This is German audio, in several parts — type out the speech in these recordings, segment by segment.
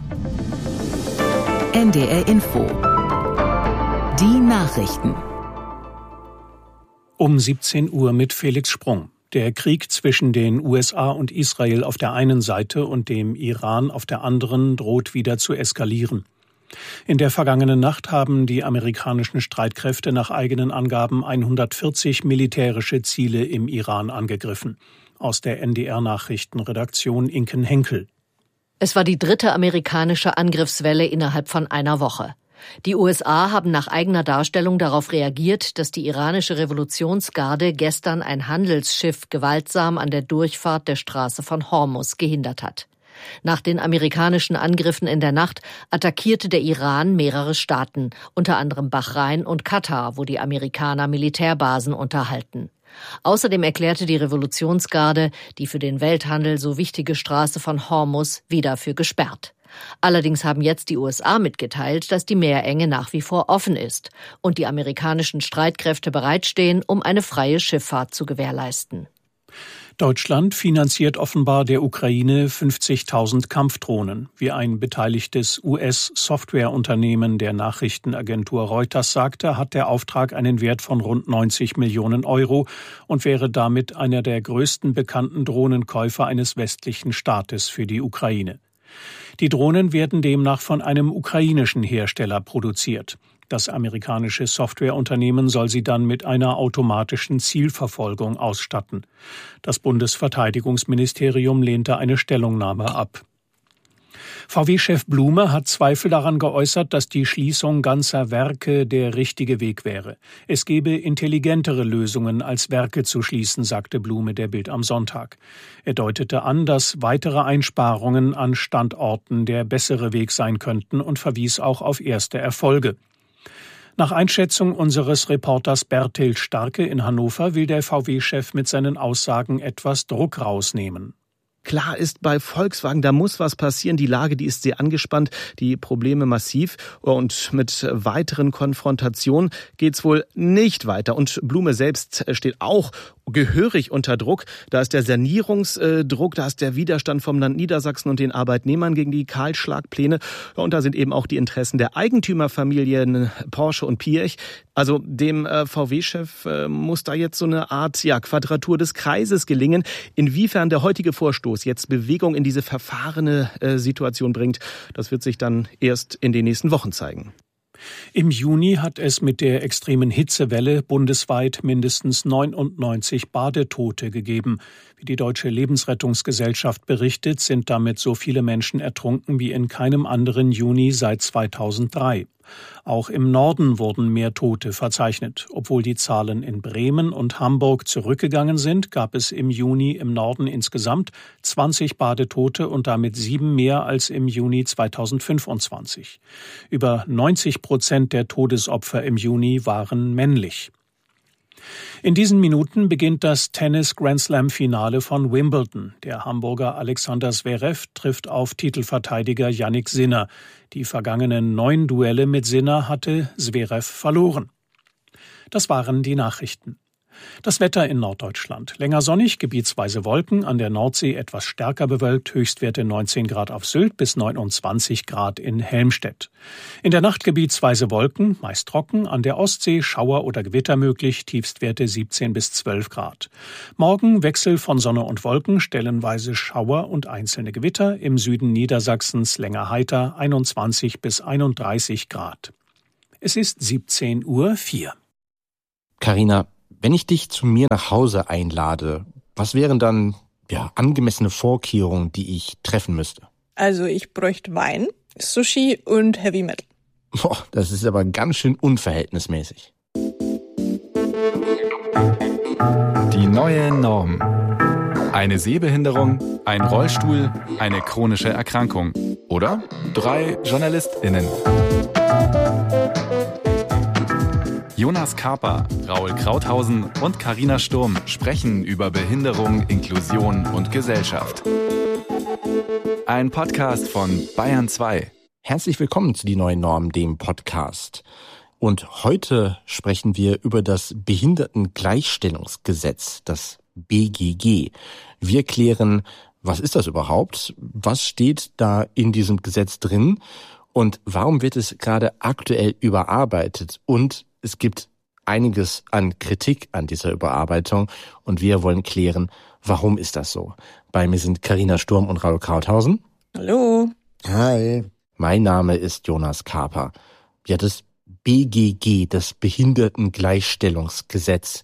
NDR Info. Die Nachrichten. Um 17 Uhr mit Felix Sprung. Der Krieg zwischen den USA und Israel auf der einen Seite und dem Iran auf der anderen droht wieder zu eskalieren. In der vergangenen Nacht haben die amerikanischen Streitkräfte nach eigenen Angaben 140 militärische Ziele im Iran angegriffen. Aus der NDR-Nachrichtenredaktion Inken Henkel. Es war die dritte amerikanische Angriffswelle innerhalb von einer Woche. Die USA haben nach eigener Darstellung darauf reagiert, dass die iranische Revolutionsgarde gestern ein Handelsschiff gewaltsam an der Durchfahrt der Straße von Hormuz gehindert hat. Nach den amerikanischen Angriffen in der Nacht attackierte der Iran mehrere Staaten, unter anderem Bahrain und Katar, wo die Amerikaner Militärbasen unterhalten. Außerdem erklärte die Revolutionsgarde die für den Welthandel so wichtige Straße von Hormuz wieder für gesperrt. Allerdings haben jetzt die USA mitgeteilt, dass die Meerenge nach wie vor offen ist und die amerikanischen Streitkräfte bereitstehen, um eine freie Schifffahrt zu gewährleisten. Deutschland finanziert offenbar der Ukraine 50.000 Kampfdrohnen. Wie ein beteiligtes US-Softwareunternehmen der Nachrichtenagentur Reuters sagte, hat der Auftrag einen Wert von rund 90 Millionen Euro und wäre damit einer der größten bekannten Drohnenkäufer eines westlichen Staates für die Ukraine. Die Drohnen werden demnach von einem ukrainischen Hersteller produziert. Das amerikanische Softwareunternehmen soll sie dann mit einer automatischen Zielverfolgung ausstatten. Das Bundesverteidigungsministerium lehnte eine Stellungnahme ab. VW-Chef Blume hat Zweifel daran geäußert, dass die Schließung ganzer Werke der richtige Weg wäre. Es gebe intelligentere Lösungen, als Werke zu schließen, sagte Blume der Bild am Sonntag. Er deutete an, dass weitere Einsparungen an Standorten der bessere Weg sein könnten und verwies auch auf erste Erfolge. Nach Einschätzung unseres Reporters Berthild Starke in Hannover will der VW-Chef mit seinen Aussagen etwas Druck rausnehmen. Klar ist bei Volkswagen, da muss was passieren. Die Lage, die ist sehr angespannt, die Probleme massiv. Und mit weiteren Konfrontationen geht's wohl nicht weiter. Und Blume selbst steht auch gehörig unter Druck. Da ist der Sanierungsdruck, da ist der Widerstand vom Land Niedersachsen und den Arbeitnehmern gegen die Kahlschlagpläne. Und da sind eben auch die Interessen der Eigentümerfamilien Porsche und Piech. Also dem VW-Chef muss da jetzt so eine Art Quadratur des Kreises gelingen. Inwiefern der heutige Vorstoß jetzt Bewegung in diese verfahrene Situation bringt, das wird sich dann erst in den nächsten Wochen zeigen. Im Juni hat es mit der extremen Hitzewelle bundesweit mindestens 99 Badetote gegeben. Wie die Deutsche Lebensrettungsgesellschaft berichtet, sind damit so viele Menschen ertrunken wie in keinem anderen Juni seit 2003. Auch im Norden wurden mehr Tote verzeichnet. Obwohl die Zahlen in Bremen und Hamburg zurückgegangen sind, gab es im Juni im Norden insgesamt 20 Badetote und damit 7 mehr als im Juni 2025. Über 90% der Todesopfer im Juni waren männlich. In diesen Minuten beginnt das Tennis-Grand-Slam-Finale von Wimbledon. Der Hamburger Alexander Zverev trifft auf Titelverteidiger Jannik Sinner. Die vergangenen 9 Duelle mit Sinner hatte Zverev verloren. Das waren die Nachrichten. Das Wetter in Norddeutschland. Länger sonnig, gebietsweise Wolken, an der Nordsee etwas stärker bewölkt, Höchstwerte 19 Grad auf Sylt bis 29 Grad in Helmstedt. In der Nacht gebietsweise Wolken, meist trocken, an der Ostsee Schauer oder Gewitter möglich, Tiefstwerte 17 bis 12 Grad. Morgen Wechsel von Sonne und Wolken, stellenweise Schauer und einzelne Gewitter, im Süden Niedersachsens länger heiter, 21 bis 31 Grad. Es ist 17:04 Uhr. Carina, wenn ich dich zu mir nach Hause einlade, was wären dann angemessene Vorkehrungen, die ich treffen müsste? Also ich bräuchte Wein, Sushi und Heavy Metal. Boah, das ist aber ganz schön unverhältnismäßig. Die neue Norm. Eine Sehbehinderung, ein Rollstuhl, eine chronische Erkrankung oder 3 JournalistInnen. Jonas Kaper, Raul Krauthausen und Carina Sturm sprechen über Behinderung, Inklusion und Gesellschaft. Ein Podcast von Bayern 2. Herzlich willkommen zu Die neue Norm, dem Podcast. Und heute sprechen wir über das Behindertengleichstellungsgesetz, das BGG. Wir klären, Was ist das überhaupt? Was steht da in diesem Gesetz drin? Und warum wird es gerade aktuell überarbeitet? Und es gibt einiges an Kritik an dieser Überarbeitung. Und wir wollen klären, warum ist das so? Bei mir sind Carina Sturm und Raul Krauthausen. Hallo. Hi. Mein Name ist Jonas Karper. Ja, das BGG, das Behindertengleichstellungsgesetz,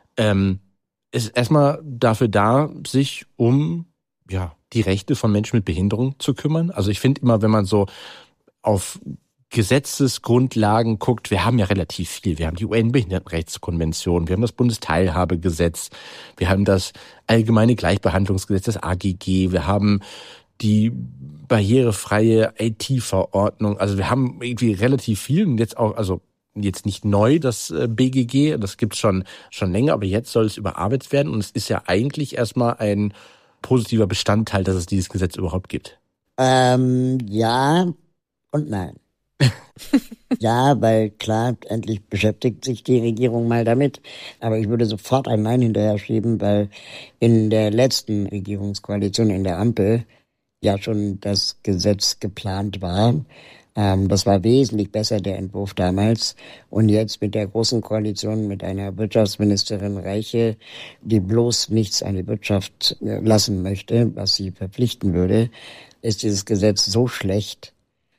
ist erstmal dafür da, sich um die Rechte von Menschen mit Behinderung zu kümmern. Also ich finde immer, wenn man so auf Gesetzesgrundlagen guckt, wir haben ja relativ viel. Wir haben die UN-Behindertenrechtskonvention, wir haben das Bundesteilhabegesetz, wir haben das Allgemeine Gleichbehandlungsgesetz, das AGG, wir haben die barrierefreie IT-Verordnung. Also wir haben irgendwie relativ viel und jetzt auch, also jetzt nicht neu, das BGG, das gibt's schon länger, aber jetzt soll es überarbeitet werden und es ist ja eigentlich erstmal ein positiver Bestandteil, dass es dieses Gesetz überhaupt gibt. Ja und nein. Ja, weil klar, endlich beschäftigt sich die Regierung mal damit. Aber ich würde sofort ein Nein hinterher schieben, weil in der letzten Regierungskoalition, in der Ampel, ja schon das Gesetz geplant war. Das war wesentlich besser, der Entwurf damals. Und jetzt mit der Großen Koalition, mit einer Wirtschaftsministerin Reiche, die bloß nichts an die Wirtschaft lassen möchte, was sie verpflichten würde, ist dieses Gesetz so schlecht,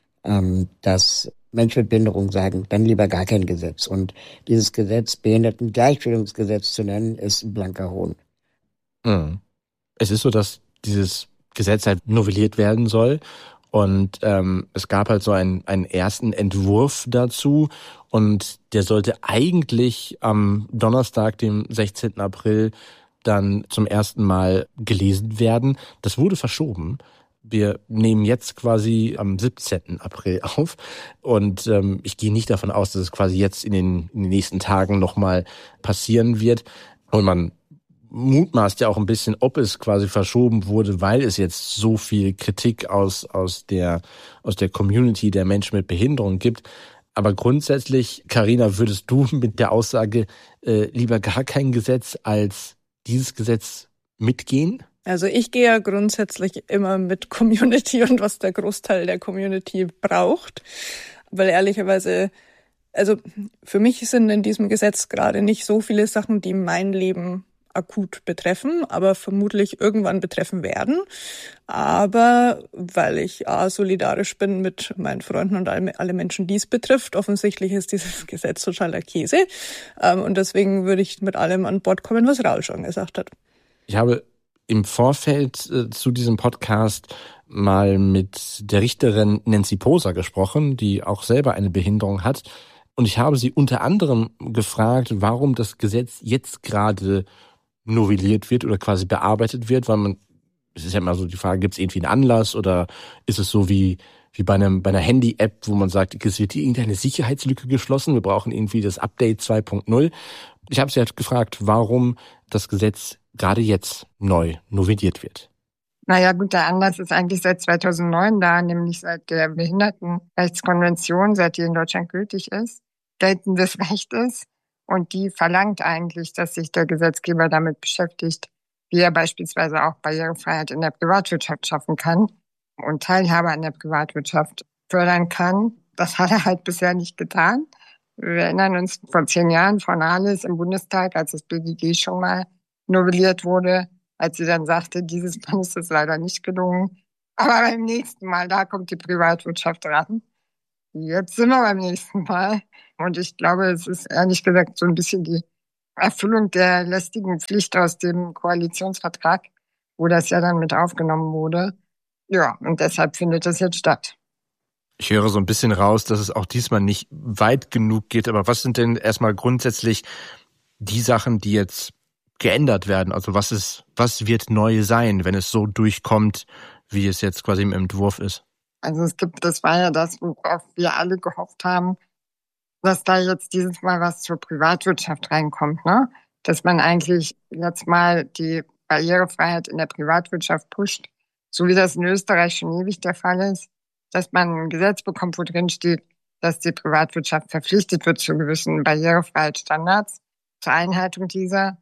dass Menschen mit Behinderung sagen, dann lieber gar kein Gesetz. Und dieses Gesetz, Behindertengleichstellungsgesetz zu nennen, ist ein blanker Hohn. Es ist so, dass dieses Gesetz halt novelliert werden soll. Und es gab halt so einen ersten Entwurf dazu und der sollte eigentlich am Donnerstag, dem 16. April, dann zum ersten Mal gelesen werden. Das wurde verschoben. Wir nehmen jetzt quasi am 17. April auf und ich gehe nicht davon aus, dass es quasi jetzt in den nächsten Tagen nochmal passieren wird. Und man mutmaßt ja auch ein bisschen, ob es quasi verschoben wurde, weil es jetzt so viel Kritik aus der Community der Menschen mit Behinderung gibt. Aber grundsätzlich, Carina, würdest du mit der Aussage lieber gar kein Gesetz als dieses Gesetz mitgehen? Also ich gehe ja grundsätzlich immer mit Community und was der Großteil der Community braucht, weil ehrlicherweise, also für mich sind in diesem Gesetz gerade nicht so viele Sachen, die mein Leben akut betreffen, aber vermutlich irgendwann betreffen werden. Aber weil ich solidarisch bin mit meinen Freunden und alle Menschen, die es betrifft, offensichtlich ist dieses Gesetz totaler Käse. Und deswegen würde ich mit allem an Bord kommen, was Raul schon gesagt hat. Ich habe im Vorfeld zu diesem Podcast mal mit der Richterin Nancy Poser gesprochen, die auch selber eine Behinderung hat. Und ich habe sie unter anderem gefragt, warum das Gesetz jetzt gerade novelliert wird oder quasi bearbeitet wird, weil es ist ja immer so die Frage, gibt es irgendwie einen Anlass oder ist es so wie bei einer Handy-App, wo man sagt, es wird hier irgendeine Sicherheitslücke geschlossen, wir brauchen irgendwie das Update 2.0. Ich habe sie halt gefragt, warum das Gesetz gerade jetzt neu novelliert wird. Naja gut, der Anlass ist eigentlich seit 2009 da, nämlich seit der Behindertenrechtskonvention, seit die in Deutschland gültig ist, geltendes Recht ist. Und die verlangt eigentlich, dass sich der Gesetzgeber damit beschäftigt, wie er beispielsweise auch Barrierefreiheit in der Privatwirtschaft schaffen kann und Teilhabe an der Privatwirtschaft fördern kann. Das hat er halt bisher nicht getan. Wir erinnern uns vor 10 Jahren von Nahles im Bundestag, als das BGG schon mal novelliert wurde, als sie dann sagte, dieses Mal ist es leider nicht gelungen. Aber beim nächsten Mal, da kommt die Privatwirtschaft ran. Jetzt sind wir beim nächsten Mal. Und ich glaube, es ist ehrlich gesagt so ein bisschen die Erfüllung der lästigen Pflicht aus dem Koalitionsvertrag, wo das ja dann mit aufgenommen wurde. Ja, und deshalb findet das jetzt statt. Ich höre so ein bisschen raus, dass es auch diesmal nicht weit genug geht. Aber was sind denn erstmal grundsätzlich die Sachen, die jetzt geändert werden? Also was wird neu sein, wenn es so durchkommt, wie es jetzt quasi im Entwurf ist? Also das war ja das, worauf wir alle gehofft haben, dass da jetzt dieses Mal was zur Privatwirtschaft reinkommt, ne? Dass man eigentlich jetzt mal die Barrierefreiheit in der Privatwirtschaft pusht, so wie das in Österreich schon ewig der Fall ist, dass man ein Gesetz bekommt, wo drin steht, dass die Privatwirtschaft verpflichtet wird zu gewissen Barrierefreiheitsstandards, zur Einhaltung dieser.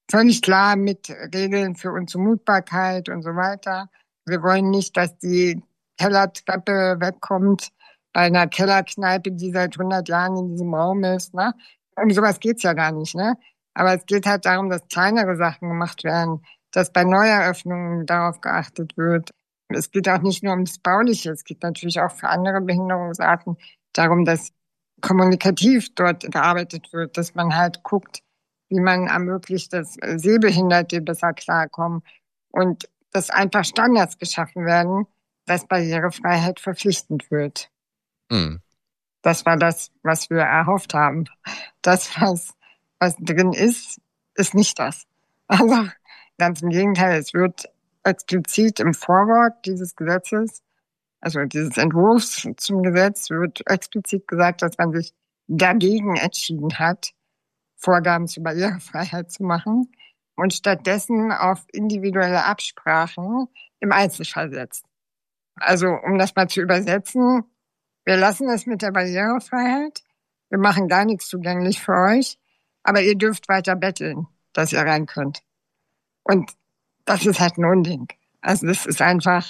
völlig klar mit Regeln für Unzumutbarkeit und so weiter. Wir wollen nicht, dass die Kellertreppe wegkommt bei einer Kellerkneipe, die seit 100 Jahren in diesem Raum ist. Ne? Um sowas geht's ja gar nicht. Ne? Aber es geht halt darum, dass kleinere Sachen gemacht werden, dass bei Neueröffnungen darauf geachtet wird. Es geht auch nicht nur ums Bauliche, es geht natürlich auch für andere Behinderungsarten darum, dass kommunikativ dort gearbeitet wird, dass man halt guckt, wie man ermöglicht, dass Sehbehinderte besser klarkommen und dass einfach Standards geschaffen werden, dass Barrierefreiheit verpflichtend wird. Mhm. Das war das, was wir erhofft haben. Das, was drin ist, ist nicht das. Also ganz im Gegenteil, es wird explizit im Vorwort dieses Gesetzes, also dieses Entwurfs zum Gesetz, wird explizit gesagt, dass man sich dagegen entschieden hat, Vorgaben zur Barrierefreiheit zu machen und stattdessen auf individuelle Absprachen im Einzelfall setzt. Also um das mal zu übersetzen, wir lassen es mit der Barrierefreiheit, wir machen gar nichts zugänglich für euch, aber ihr dürft weiter betteln, dass ihr rein könnt. Und das ist halt ein Unding. Also das ist einfach,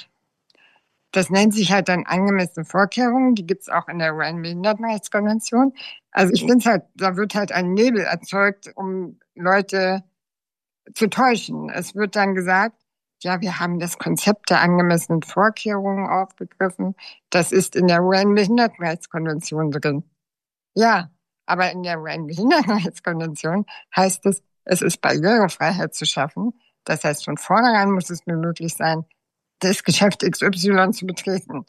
das nennt sich halt dann angemessene Vorkehrungen, die gibt's auch in der UN-Behindertenrechtskonvention. Also ich finde halt, da wird halt ein Nebel erzeugt, um Leute zu täuschen. Es wird dann gesagt, ja, wir haben das Konzept der angemessenen Vorkehrungen aufgegriffen. Das ist in der UN-Behindertenrechtskonvention drin. Ja, aber in der UN-Behindertenrechtskonvention heißt es, es ist Barrierefreiheit zu schaffen. Das heißt, von vornherein muss es mir möglich sein, das Geschäft XY zu betreten.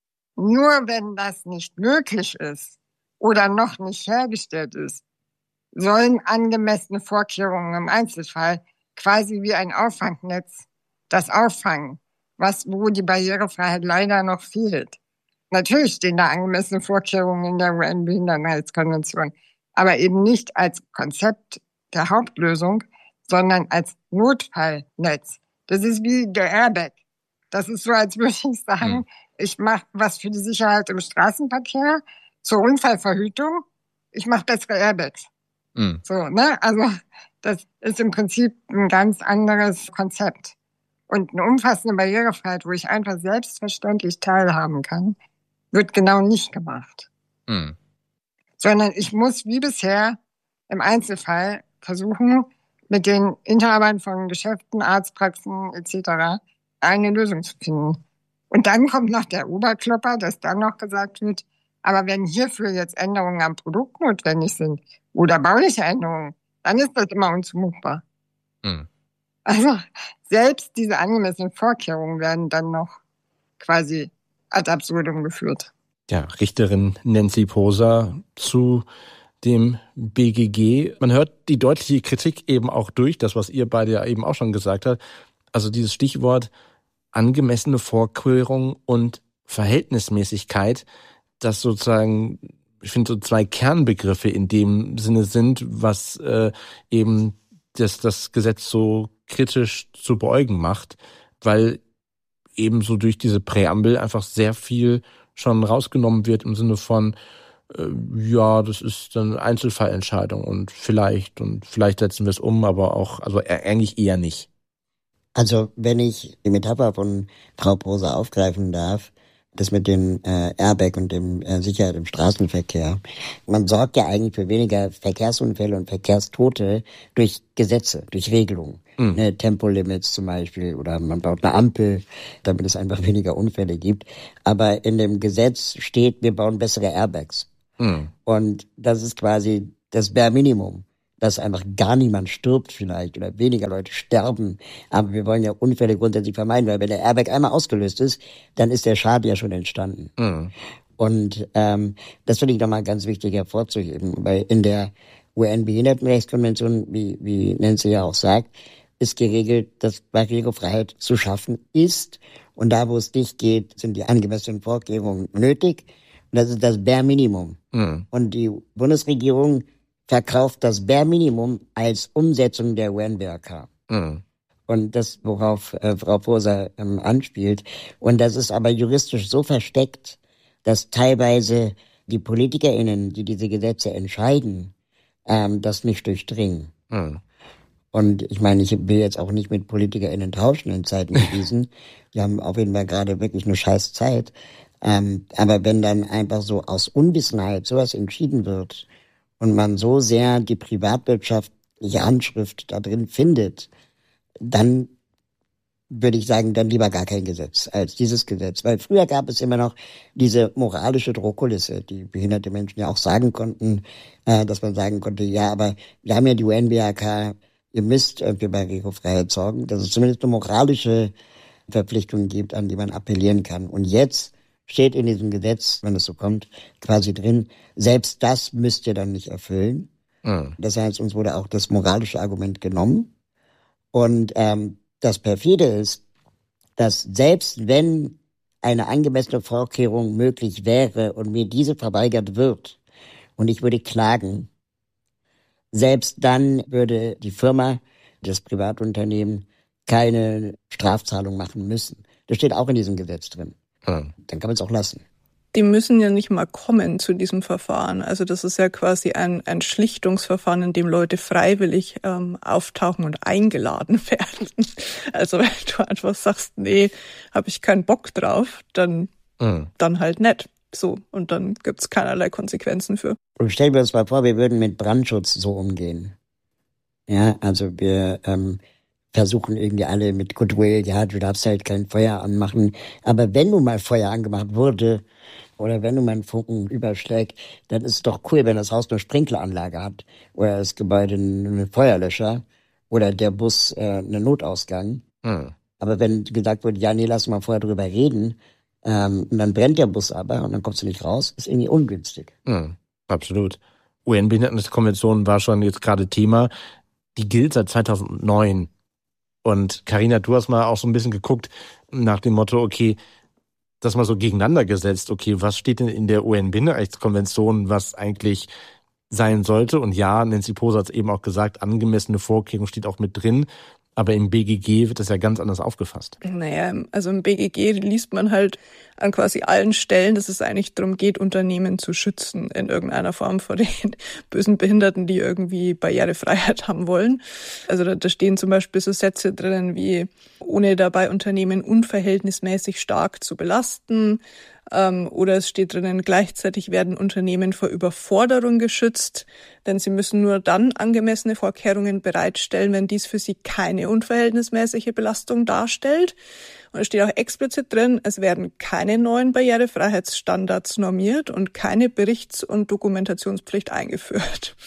Nur wenn das nicht möglich ist oder noch nicht hergestellt ist, sollen angemessene Vorkehrungen im Einzelfall quasi wie ein Auffangnetz das auffangen, wo die Barrierefreiheit leider noch fehlt. Natürlich stehen da angemessene Vorkehrungen in der UN-Behindertenrechtskonvention, aber eben nicht als Konzept der Hauptlösung, sondern als Notfallnetz. Das ist wie der Airbag. Das ist so, als würde ich sagen, ich mache was für die Sicherheit im Straßenverkehr, zur Unfallverhütung, ich mache bessere Airbags. So, ne? Also das ist im Prinzip ein ganz anderes Konzept. Und eine umfassende Barrierefreiheit, wo ich einfach selbstverständlich teilhaben kann, wird genau nicht gemacht. Sondern ich muss wie bisher im Einzelfall versuchen, mit den Inhabern von Geschäften, Arztpraxen etc. eine Lösung zu finden. Und dann kommt noch der Oberklopper, dass dann noch gesagt wird, aber wenn hierfür jetzt Änderungen am Produkt notwendig sind oder bauliche Änderungen, dann ist das immer unzumutbar. Also selbst diese angemessenen Vorkehrungen werden dann noch quasi ad absurdum geführt. Ja, Richterin Nancy Poser zu dem BGG. Man hört die deutliche Kritik eben auch durch, das, was ihr beide ja eben auch schon gesagt habt. Also dieses Stichwort angemessene Vorkehrung und Verhältnismäßigkeit, das sozusagen, ich finde, so zwei Kernbegriffe in dem Sinne sind, was eben das Gesetz so kritisch zu beäugen macht, weil eben so durch diese Präambel einfach sehr viel schon rausgenommen wird im Sinne von, ja, das ist dann Einzelfallentscheidung und vielleicht setzen wir es um, aber auch, also eigentlich eher nicht. Also wenn ich die Metapher von Frau Poser aufgreifen darf, das mit dem Airbag und dem Sicherheit im Straßenverkehr. Man sorgt ja eigentlich für weniger Verkehrsunfälle und Verkehrstote durch Gesetze, durch Regelungen. Tempolimits zum Beispiel, oder man baut eine Ampel, damit es einfach weniger Unfälle gibt. Aber in dem Gesetz steht, wir bauen bessere Airbags. Und das ist quasi das Bare Minimum, dass einfach gar niemand stirbt vielleicht oder weniger Leute sterben. Aber wir wollen ja Unfälle grundsätzlich vermeiden, weil wenn der Airbag einmal ausgelöst ist, dann ist der Schaden ja schon entstanden. Und das finde ich nochmal ganz wichtig hervorzuheben, weil in der UN-Behindertenrechtskonvention, wie Nancy ja auch sagt, ist geregelt, dass Barrierefreiheit zu schaffen ist. Und da, wo es nicht geht, sind die angemessenen Vorkehrungen nötig. Und das ist das Bare Minimum. Und die Bundesregierung verkauft das Bare Minimum als Umsetzung der UN-BRK. Und das, worauf Frau Poser anspielt. Und das ist aber juristisch so versteckt, dass teilweise die PolitikerInnen, die diese Gesetze entscheiden, das nicht durchdringen. Und ich meine, ich will jetzt auch nicht mit PolitikerInnen tauschen in Zeiten wie diesen. Die haben auf jeden Fall gerade wirklich eine scheiß Zeit. Aber wenn dann einfach so aus Unwissenheit sowas entschieden wird und man so sehr die privatwirtschaftliche Handschrift da drin findet, dann würde ich sagen, dann lieber gar kein Gesetz als dieses Gesetz. Weil früher gab es immer noch diese moralische Drohkulisse, die behinderte Menschen ja auch sagen konnten, dass man sagen konnte, ja, aber wir haben ja die UN-BRK, ihr müsst für Barrierefreiheit sorgen, dass es zumindest eine moralische Verpflichtung gibt, an die man appellieren kann. Und jetzt steht in diesem Gesetz, wenn es so kommt, quasi drin, selbst das müsst ihr dann nicht erfüllen. Das heißt, uns wurde auch das moralische Argument genommen. Und das Perfide ist, dass selbst wenn eine angemessene Vorkehrung möglich wäre und mir diese verweigert wird und ich würde klagen, selbst dann würde die Firma, das Privatunternehmen, keine Strafzahlung machen müssen. Das steht auch in diesem Gesetz drin. Dann kann man es auch lassen. Die müssen ja nicht mal kommen zu diesem Verfahren. Also das ist ja quasi ein Schlichtungsverfahren, in dem Leute freiwillig auftauchen und eingeladen werden. Also wenn du einfach sagst, nee, habe ich keinen Bock drauf, dann halt nicht. So, und dann gibt's keinerlei Konsequenzen für. Und stellen wir uns mal vor, wir würden mit Brandschutz so umgehen. Ja, also wir versuchen irgendwie alle mit Goodwill, ja, du darfst halt kein Feuer anmachen. Aber wenn nun mal Feuer angemacht wurde oder wenn nun mal ein Funken überschlägt, dann ist es doch cool, wenn das Haus eine Sprinkleranlage hat oder das Gebäude einen Feuerlöscher oder der Bus einen Notausgang. Aber wenn gesagt wird, ja, nee, lass mal vorher drüber reden, und dann brennt der Bus aber und dann kommst du nicht raus, ist irgendwie ungünstig. Absolut. UN-Behindertenkonvention war schon jetzt gerade Thema. Die gilt seit 2009. Und Carina, du hast mal auch so ein bisschen geguckt nach dem Motto, okay, das mal so gegeneinander gesetzt, okay, was steht denn in der UN-Behindertenrechtskonvention, was eigentlich sein sollte? Und ja, Nancy Poser hat es eben auch gesagt, angemessene Vorkehrung steht auch mit drin. Aber im BGG wird das ja ganz anders aufgefasst. Naja, also im BGG liest man halt an quasi allen Stellen, dass es eigentlich darum geht, Unternehmen zu schützen in irgendeiner Form vor den bösen Behinderten, die irgendwie Barrierefreiheit haben wollen. Also da stehen zum Beispiel so Sätze drin wie, ohne dabei Unternehmen unverhältnismäßig stark zu belasten. Oder es steht drinnen, gleichzeitig werden Unternehmen vor Überforderung geschützt, denn sie müssen nur dann angemessene Vorkehrungen bereitstellen, wenn dies für sie keine unverhältnismäßige Belastung darstellt. Und es steht auch explizit drin, es werden keine neuen Barrierefreiheitsstandards normiert und keine Berichts- und Dokumentationspflicht eingeführt.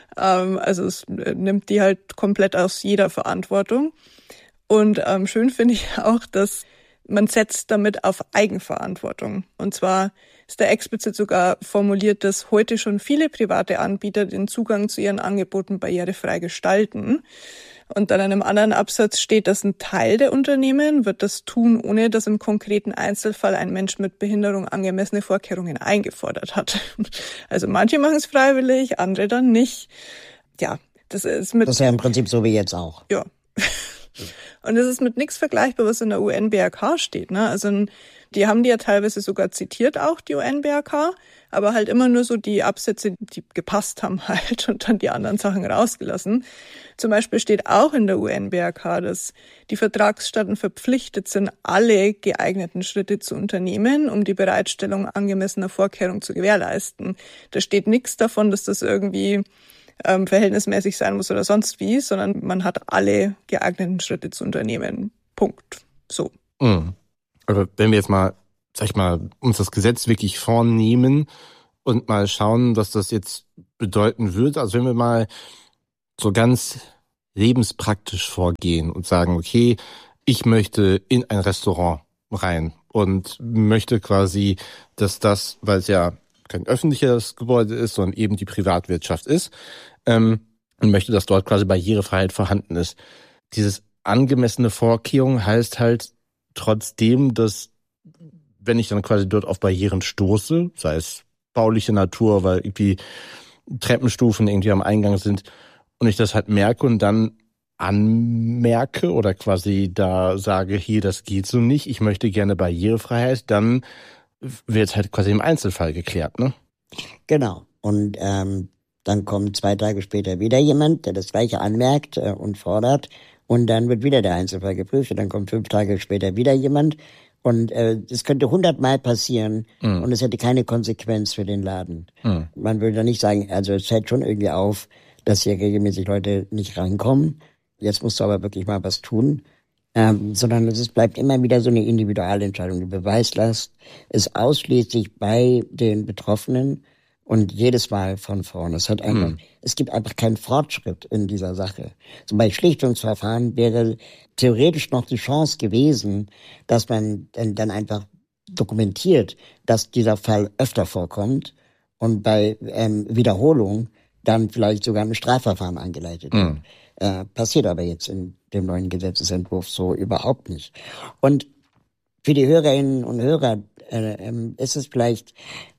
Also es nimmt die halt komplett aus jeder Verantwortung. Und schön finde ich auch, dass man setzt damit auf Eigenverantwortung. Und zwar ist da explizit sogar formuliert, dass heute schon viele private Anbieter den Zugang zu ihren Angeboten barrierefrei gestalten. Und dann in einem anderen Absatz steht, dass ein Teil der Unternehmen wird das tun, ohne dass im konkreten Einzelfall ein Mensch mit Behinderung angemessene Vorkehrungen eingefordert hat. Also manche machen es freiwillig, andere dann nicht. Ja, das ist ja im Prinzip so wie jetzt auch. Ja. Und es ist mit nichts vergleichbar, was in der UN-BRK steht, ne? Also die haben die ja teilweise sogar zitiert auch, die UN-BRK, aber halt immer nur so die Absätze, die gepasst haben halt und dann die anderen Sachen rausgelassen. Zum Beispiel steht auch in der UN-BRK, dass die Vertragsstaaten verpflichtet sind, alle geeigneten Schritte zu unternehmen, um die Bereitstellung angemessener Vorkehrungen zu gewährleisten. Da steht nichts davon, dass das irgendwie verhältnismäßig sein muss oder sonst wie, sondern man hat alle geeigneten Schritte zu unternehmen. Punkt. So. Also wenn wir jetzt mal, sag ich mal, uns das Gesetz wirklich vornehmen und mal schauen, was das jetzt bedeuten wird. Also wenn wir mal so ganz lebenspraktisch vorgehen und sagen, okay, ich möchte in ein Restaurant rein und möchte quasi, dass das, weil es ja kein öffentliches Gebäude ist, sondern eben die Privatwirtschaft ist, und möchte, dass dort quasi Barrierefreiheit vorhanden ist. Dieses angemessene Vorkehrung heißt halt trotzdem, dass wenn ich dann quasi dort auf Barrieren stoße, sei es bauliche Natur, weil irgendwie Treppenstufen irgendwie am Eingang sind und ich das halt merke und dann anmerke oder quasi da sage, hier, das geht so nicht, ich möchte gerne Barrierefreiheit, dann wird halt quasi im Einzelfall geklärt, ne? Genau. Und Dann kommt 2 Tage später wieder jemand, der das Gleiche anmerkt und fordert. Und dann wird wieder der Einzelfall geprüft. Und dann kommt 5 Tage später wieder jemand. Und es könnte 100-mal passieren und es hätte keine Konsequenz für den Laden. Man würde dann nicht sagen, also es fällt schon irgendwie auf, dass hier regelmäßig Leute nicht reinkommen. Jetzt musst du aber wirklich mal was tun. Sondern es bleibt immer wieder so eine Individualentscheidung. Die Beweislast ist ausschließlich bei den Betroffenen und jedes Mal von vorne. Es gibt einfach keinen Fortschritt in dieser Sache. So bei Schlichtungsverfahren wäre theoretisch noch die Chance gewesen, dass man dann einfach dokumentiert, dass dieser Fall öfter vorkommt und bei Wiederholung dann vielleicht sogar ein Strafverfahren eingeleitet wird. Passiert aber jetzt in dem neuen Gesetzesentwurf so überhaupt nicht. Und für die Hörerinnen und Hörer ist es vielleicht,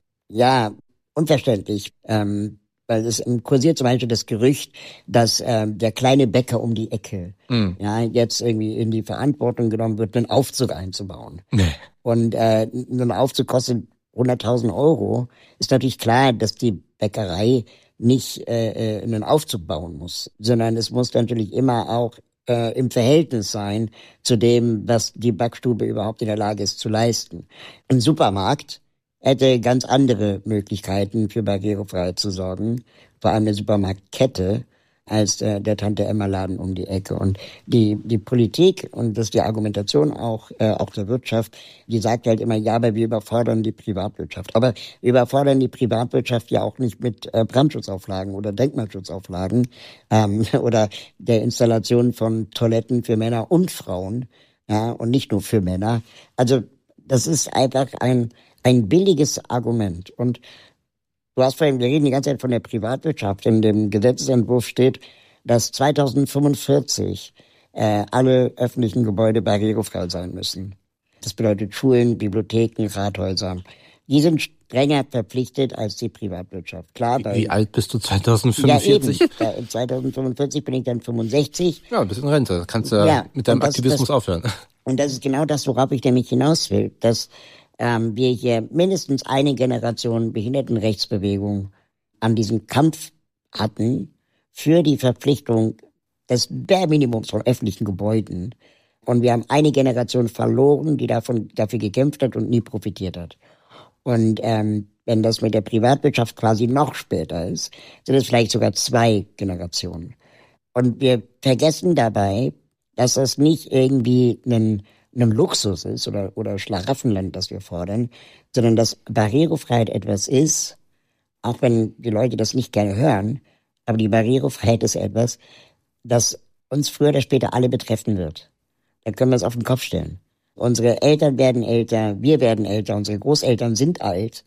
unverständlich, weil es kursiert zum Beispiel das Gerücht, dass der kleine Bäcker um die Ecke jetzt irgendwie in die Verantwortung genommen wird, einen Aufzug einzubauen. Nee. Und ein Aufzug kostet 100.000 Euro. Ist natürlich klar, dass die Bäckerei nicht einen Aufzug bauen muss, sondern es muss natürlich immer auch im Verhältnis sein zu dem, was die Backstube überhaupt in der Lage ist zu leisten. Ein Supermarkt hätte ganz andere Möglichkeiten für Barrierefreiheit zu sorgen, vor allem eine Supermarktkette, als der Tante-Emma-Laden um die Ecke. Und die Politik, und das ist die Argumentation auch der Wirtschaft, die sagt halt immer, ja, aber wir überfordern die Privatwirtschaft. Aber wir überfordern die Privatwirtschaft ja auch nicht mit Brandschutzauflagen oder Denkmalschutzauflagen oder der Installation von Toiletten für Männer und Frauen, ja, und nicht nur für Männer. Also das ist einfach ein billiges Argument. Und wir reden die ganze Zeit von der Privatwirtschaft. In dem Gesetzesentwurf steht, dass 2045 alle öffentlichen Gebäude barrierefrei sein müssen. Das bedeutet Schulen, Bibliotheken, Rathäuser. Die sind strenger verpflichtet als die Privatwirtschaft. Klar. Wie alt bist du 2045? Ja, eben. 2045 bin ich dann 65. Ja, ein bisschen Rente. Kannst du mit deinem Aktivismus aufhören. Und das ist genau das, worauf ich nämlich hinaus will. Dass wir hier mindestens eine Generation Behindertenrechtsbewegung an diesem Kampf hatten für die Verpflichtung des Bare-Minimums von öffentlichen Gebäuden. Und wir haben eine Generation verloren, die dafür gekämpft hat und nie profitiert hat. Und wenn das mit der Privatwirtschaft quasi noch später ist, sind es vielleicht sogar 2 Generationen. Und wir vergessen dabei, dass das nicht irgendwie ein Luxus ist oder Schlaraffenland, das wir fordern, sondern dass Barrierefreiheit etwas ist, auch wenn die Leute das nicht gerne hören, aber die Barrierefreiheit ist etwas, das uns früher oder später alle betreffen wird. Da können wir es auf den Kopf stellen. Unsere Eltern werden älter, wir werden älter, unsere Großeltern sind alt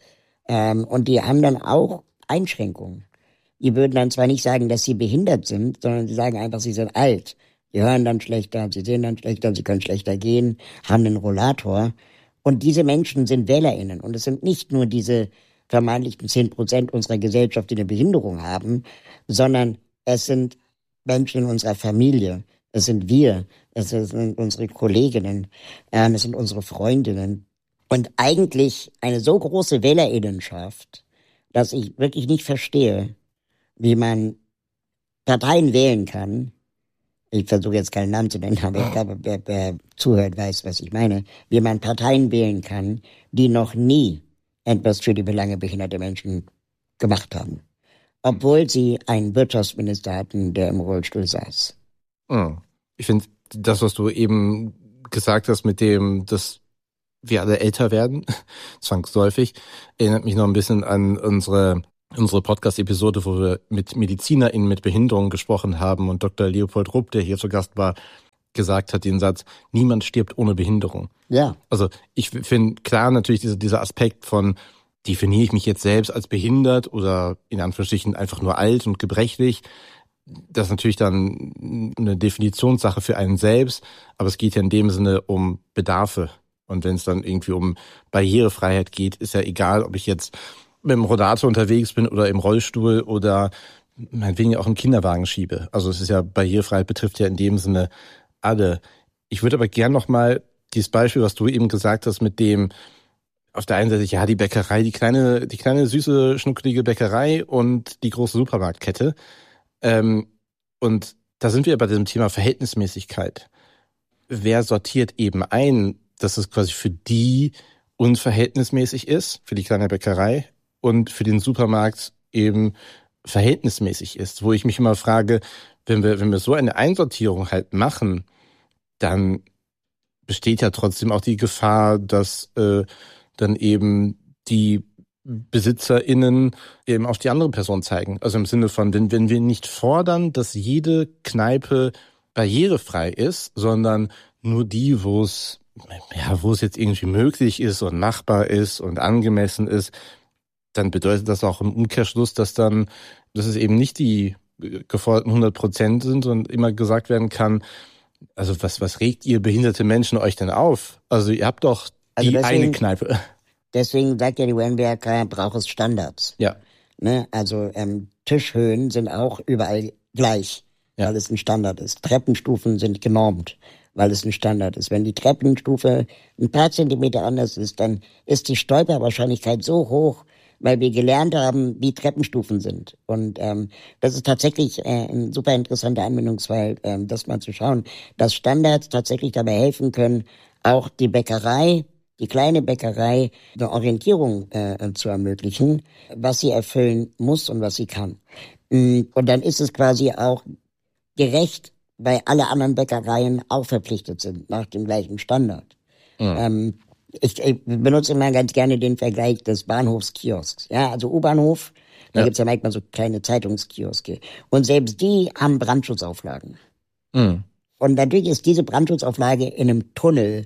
und die haben dann auch Einschränkungen. Die würden dann zwar nicht sagen, dass sie behindert sind, sondern sie sagen einfach, sie sind alt. Sie hören dann schlechter, sie sehen dann schlechter, sie können schlechter gehen, haben einen Rollator. Und diese Menschen sind WählerInnen. Und es sind nicht nur diese vermeintlichen 10% unserer Gesellschaft, die eine Behinderung haben, sondern es sind Menschen in unserer Familie. Es sind wir, es sind unsere Kolleginnen, es sind unsere Freundinnen. Und eigentlich eine so große WählerInnenschaft, dass ich wirklich nicht verstehe, wie man Parteien wählen kann. Ich versuche jetzt keinen Namen zu nennen, aber ich glaube, wer zuhört, weiß, was ich meine. Wie man Parteien wählen kann, die noch nie etwas für die Belange behinderter Menschen gemacht haben. Obwohl sie einen Wirtschaftsminister hatten, der im Rollstuhl saß. Ich finde, das, was du eben gesagt hast mit dem, dass wir alle älter werden, zwangsläufig, erinnert mich noch ein bisschen an unsere Podcast-Episode, wo wir mit MedizinerInnen mit Behinderung gesprochen haben und Dr. Leopold Rupp, der hier zu Gast war, gesagt hat den Satz, niemand stirbt ohne Behinderung. Ja. Also ich finde klar natürlich dieser Aspekt von, definiere ich mich jetzt selbst als behindert oder in Anführungsstrichen einfach nur alt und gebrechlich, das ist natürlich dann eine Definitionssache für einen selbst, aber es geht ja in dem Sinne um Bedarfe. Und wenn es dann irgendwie um Barrierefreiheit geht, ist ja egal, ob ich jetzt mit dem Rollator unterwegs bin oder im Rollstuhl oder meinetwegen auch einen Kinderwagen schiebe. Also es ist ja, Barrierefreiheit betrifft ja in dem Sinne alle. Ich würde aber gern nochmal dieses Beispiel, was du eben gesagt hast, mit dem auf der einen Seite, ja, die Bäckerei, die kleine süße, schnuckelige Bäckerei und die große Supermarktkette. Und da sind wir bei diesem Thema Verhältnismäßigkeit. Wer sortiert eben ein, dass es quasi für die unverhältnismäßig ist, für die kleine Bäckerei, und für den Supermarkt eben verhältnismäßig ist? Wo ich mich immer frage, wenn wir so eine Einsortierung halt machen, dann besteht ja trotzdem auch die Gefahr, dass dann eben die BesitzerInnen eben auf die andere Person zeigen. Also im Sinne von, wenn wir nicht fordern, dass jede Kneipe barrierefrei ist, sondern nur die, wo es jetzt irgendwie möglich ist und machbar ist und angemessen ist, dann bedeutet das auch im Umkehrschluss, dass es eben nicht die geforderten 100% sind und immer gesagt werden kann, also was regt ihr behinderte Menschen euch denn auf? Also ihr habt doch eine Kneipe. Deswegen sagt ja die UNWRK, braucht es Standards. Ja. Ne? Also Tischhöhen sind auch überall gleich, weil es ein Standard ist. Treppenstufen sind genormt, weil es ein Standard ist. Wenn die Treppenstufe ein paar Zentimeter anders ist, dann ist die Stolperwahrscheinlichkeit so hoch, weil wir gelernt haben, wie Treppenstufen sind. Und das ist tatsächlich ein super interessanter Anwendungsfall, das mal zu schauen, dass Standards tatsächlich dabei helfen können, auch die Bäckerei, die kleine Bäckerei, eine Orientierung zu ermöglichen, was sie erfüllen muss und was sie kann. Und dann ist es quasi auch gerecht, weil alle anderen Bäckereien auch verpflichtet sind nach dem gleichen Standard. Mhm. Ich benutze immer ganz gerne den Vergleich des Bahnhofskiosks. Ja, also U-Bahnhof, da gibt's ja manchmal so kleine Zeitungskioske. Und selbst die haben Brandschutzauflagen. Mhm. Und natürlich ist diese Brandschutzauflage in einem Tunnel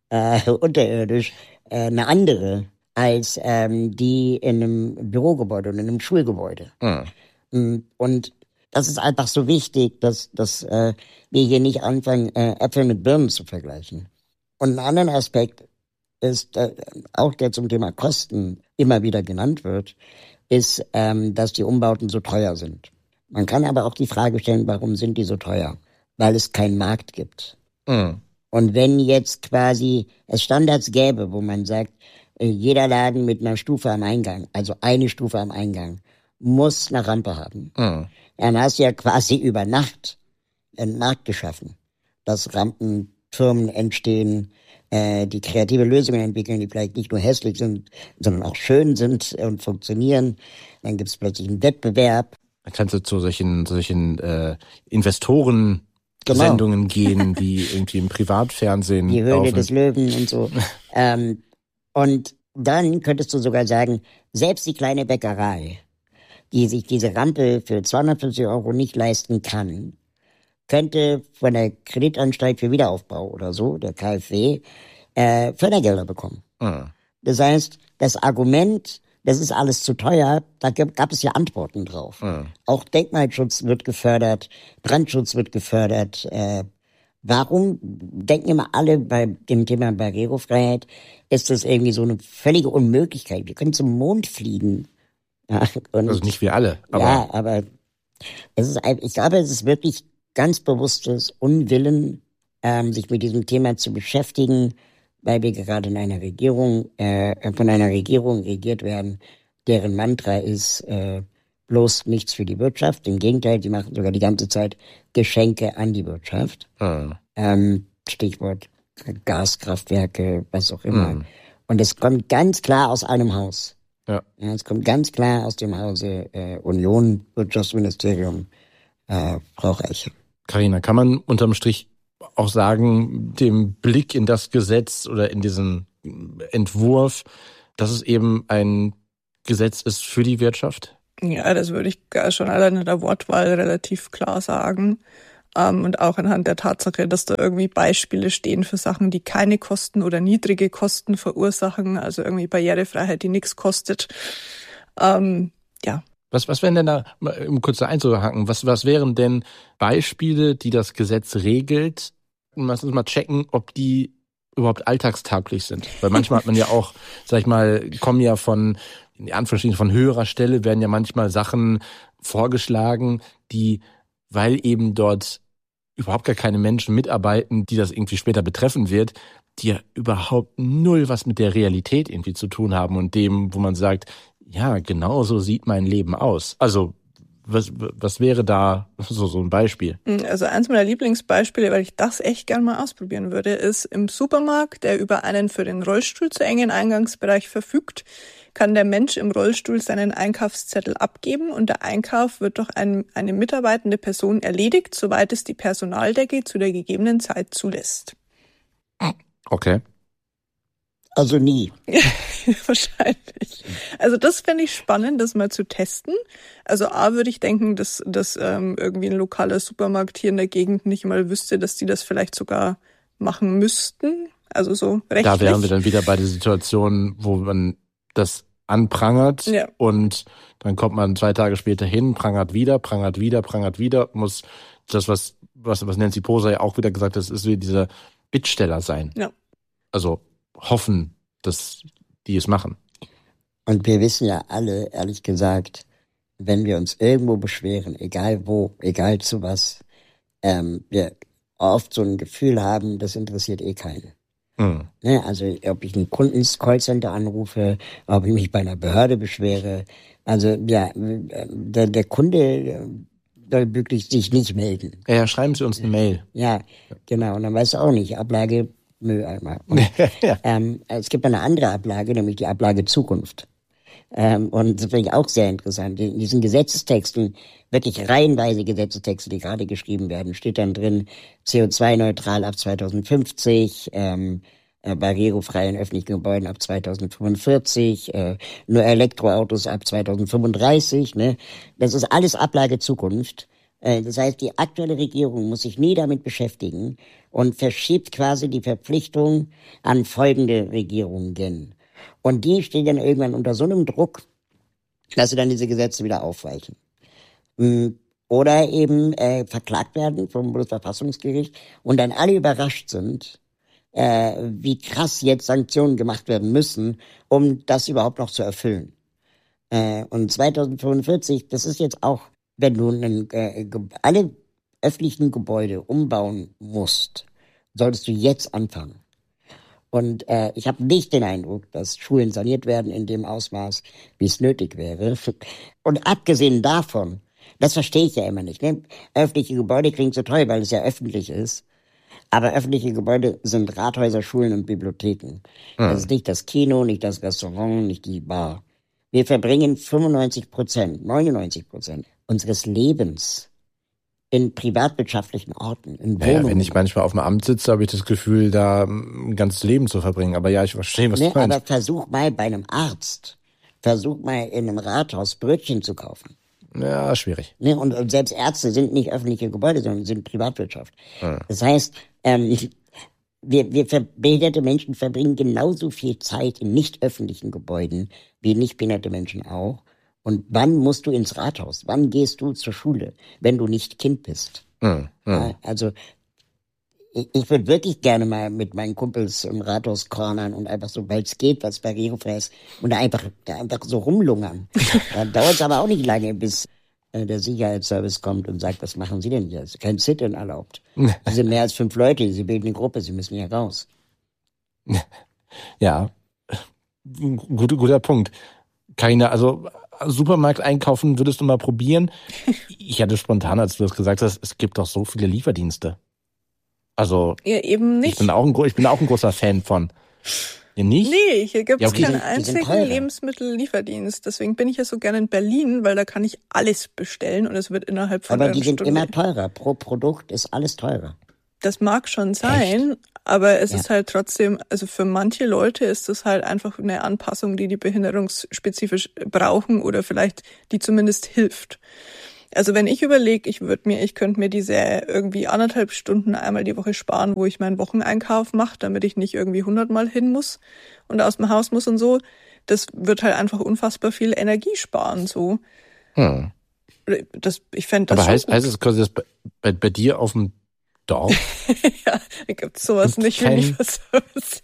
unterirdisch eine andere als die in einem Bürogebäude und in einem Schulgebäude. Mhm. Und das ist einfach so wichtig, dass wir hier nicht anfangen, Äpfel mit Birnen zu vergleichen. Und ein anderer Aspekt ist, auch der zum Thema Kosten immer wieder genannt wird, ist, dass die Umbauten so teuer sind. Man kann aber auch die Frage stellen, warum sind die so teuer? Weil es keinen Markt gibt. Mhm. Und wenn jetzt quasi es Standards gäbe, wo man sagt, jeder Laden mit einer Stufe am Eingang, also eine Stufe am Eingang, muss eine Rampe haben. Mhm. Dann hast du ja quasi über Nacht einen Markt geschaffen, dass Rampenfirmen entstehen, die kreative Lösungen entwickeln, die vielleicht nicht nur hässlich sind, sondern auch schön sind und funktionieren. Dann gibt es plötzlich einen Wettbewerb. Dann kannst du zu solchen Investoren-Sendungen gehen, die irgendwie im Privatfernsehen Die Höhle des Löwen und so. Und dann könntest du sogar sagen, selbst die kleine Bäckerei, die sich diese Rampe für 250 € nicht leisten kann, könnte von der Kreditanstalt für Wiederaufbau oder so, der KfW, Fördergelder bekommen. Mhm. Das heißt, das Argument, das ist alles zu teuer, da gab es ja Antworten drauf. Mhm. Auch Denkmalschutz wird gefördert, Brandschutz wird gefördert. Warum denken immer alle bei dem Thema Barrierefreiheit, ist das irgendwie so eine völlige Unmöglichkeit? Wir können zum Mond fliegen. Ja, also nicht wir alle. Aber ich glaube, es ist wirklich ganz bewusstes Unwillen, sich mit diesem Thema zu beschäftigen, weil wir gerade in einer Regierung, von einer Regierung regiert werden, deren Mantra ist, bloß nichts für die Wirtschaft. Im Gegenteil, die machen sogar die ganze Zeit Geschenke an die Wirtschaft. Mhm. Stichwort Gaskraftwerke, was auch immer. Mhm. Und es kommt ganz klar aus einem Haus. Ja, es kommt ganz klar aus dem Hause Union, Wirtschaftsministerium, Frau Reiche. Carina, kann man unterm Strich auch sagen, dem Blick in das Gesetz oder in diesen Entwurf, dass es eben ein Gesetz ist für die Wirtschaft? Ja, das würde ich schon allein in der Wortwahl relativ klar sagen. Und auch anhand der Tatsache, dass da irgendwie Beispiele stehen für Sachen, die keine Kosten oder niedrige Kosten verursachen, also irgendwie Barrierefreiheit, die nichts kostet. Ja. Was wären denn da, um kurz da einzuhaken, was wären denn Beispiele, die das Gesetz regelt? Lass uns mal checken, ob die überhaupt alltagstauglich sind. Weil manchmal hat man ja auch, sag ich mal, kommen ja von, in Anführungsstrichen von höherer Stelle, werden ja manchmal Sachen vorgeschlagen, die, weil eben dort überhaupt gar keine Menschen mitarbeiten, die das irgendwie später betreffen wird, die ja überhaupt null was mit der Realität irgendwie zu tun haben und dem, wo man sagt, ja, genau so sieht mein Leben aus. Also was wäre da so ein Beispiel? Also eins meiner Lieblingsbeispiele, weil ich das echt gern mal ausprobieren würde, ist im Supermarkt, der über einen für den Rollstuhl zu engen Eingangsbereich verfügt, kann der Mensch im Rollstuhl seinen Einkaufszettel abgeben und der Einkauf wird durch eine mitarbeitende Person erledigt, soweit es die Personaldecke zu der gegebenen Zeit zulässt. Okay. Also nie. Wahrscheinlich. Also das fände ich spannend, das mal zu testen. Also A, würde ich denken, dass irgendwie ein lokaler Supermarkt hier in der Gegend nicht mal wüsste, dass die das vielleicht sogar machen müssten. Also so rechtlich. Da wären wir dann wieder bei der Situation, wo man das anprangert und dann kommt man 2 Tage später hin, prangert wieder, muss das, was Nancy Poser ja auch wieder gesagt hat, ist wie dieser Bittsteller sein. Ja. Also hoffen, dass die es machen. Und wir wissen ja alle, ehrlich gesagt, wenn wir uns irgendwo beschweren, egal wo, egal zu was, wir oft so ein Gefühl haben, das interessiert eh keinen. Ne, also ob ich einen Kunden-Callcenter anrufe, ob ich mich bei einer Behörde beschwere, also ja, der Kunde soll wirklich sich nicht melden. Ja, schreiben Sie uns eine Mail. Ja, genau, und dann weißt du auch nicht, Ablage Mülleimer. Es gibt eine andere Ablage, nämlich die Ablage Zukunft. Und das finde ich auch sehr interessant. In diesen Gesetzestexten, wirklich reihenweise Gesetzestexte, die gerade geschrieben werden, steht dann drin, CO2-neutral ab 2050, barrierefrei in öffentlichen Gebäuden ab 2045, nur Elektroautos ab 2035. Ne? Das ist alles Ablage Zukunft. Das heißt, die aktuelle Regierung muss sich nie damit beschäftigen und verschiebt quasi die Verpflichtung an folgende Regierungen. Und die stehen dann irgendwann unter so einem Druck, dass sie dann diese Gesetze wieder aufweichen. Oder eben verklagt werden vom Bundesverfassungsgericht und dann alle überrascht sind, wie krass jetzt Sanktionen gemacht werden müssen, um das überhaupt noch zu erfüllen. Und 2045, das ist jetzt auch, wenn du alle öffentlichen Gebäude umbauen musst, solltest du jetzt anfangen. Und ich habe nicht den Eindruck, dass Schulen saniert werden in dem Ausmaß, wie es nötig wäre. Und abgesehen davon, das verstehe ich ja immer nicht. Ne? Öffentliche Gebäude klingt so toll, weil es ja öffentlich ist. Aber öffentliche Gebäude sind Rathäuser, Schulen und Bibliotheken. Das ist nicht das Kino, nicht das Restaurant, nicht die Bar. Wir verbringen 99% unseres Lebens in privatwirtschaftlichen Orten, in Wohnungen. Ja, wenn ich manchmal auf dem Amt sitze, habe ich das Gefühl, da ein ganzes Leben zu verbringen. Aber ja, ich verstehe, was du meinst. Aber versuch mal bei einem Arzt, versuch mal in einem Rathaus Brötchen zu kaufen. Ja, schwierig. Ne, und selbst Ärzte sind nicht öffentliche Gebäude, sondern sind Privatwirtschaft. Das heißt, wir behinderte Menschen verbringen genauso viel Zeit in nicht öffentlichen Gebäuden wie nicht behinderte Menschen auch. Und wann musst du ins Rathaus? Wann gehst du zur Schule, wenn du nicht Kind bist? Ja, also ich würde wirklich gerne mal mit meinen Kumpels im Rathaus cornern und einfach so, weil es geht, was barrierefrei ist, und da einfach so rumlungern. Da dauert es aber auch nicht lange, bis der Sicherheitsservice kommt und sagt, was machen Sie denn hier? Es ist kein Sit-in erlaubt. Sie sind mehr als 5 Leute, Sie bilden eine Gruppe, Sie müssen hier raus. Ja, guter Punkt. Also Supermarkt einkaufen würdest du mal probieren? Ich hatte spontan, als du das gesagt hast, es gibt doch so viele Lieferdienste. Also ja, eben nicht. Ich bin auch ein großer Fan von. Ja, nicht? Nee, hier gibt es keinen einzigen Lebensmittellieferdienst. Deswegen bin ich ja so gerne in Berlin, weil da kann ich alles bestellen und es wird innerhalb von einer Stunde. Aber die sind immer teurer. Pro Produkt ist alles teurer. Das mag schon sein, aber es ist halt trotzdem, also für manche Leute ist das halt einfach eine Anpassung, die behinderungsspezifisch brauchen oder vielleicht die zumindest hilft. Also wenn ich überlege, ich könnte mir diese irgendwie 1,5 Stunden einmal die Woche sparen, wo ich meinen Wocheneinkauf mache, damit ich nicht irgendwie 100-mal hin muss und aus dem Haus muss und so. Das wird halt einfach unfassbar viel Energie sparen, so. Ich fände das. Aber heißt es quasi, dass bei dir auf dem Dorf? Ja, da gibt's sowas nicht wie Lieferservice.